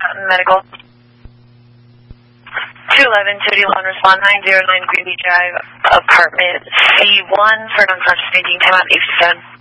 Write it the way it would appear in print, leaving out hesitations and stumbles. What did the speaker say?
Medical. 211-2D1, respond 909 Greenby Drive, apartment C1 for non-conscious maintaining time out 857.